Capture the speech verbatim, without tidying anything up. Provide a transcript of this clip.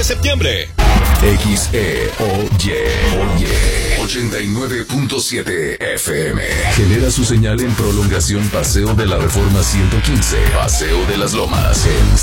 de septiembre. X E O Y, Oye, ochenta y nueve punto siete F M. Genera su señal en prolongación Paseo de la Reforma ciento quince, Paseo de las Lomas, en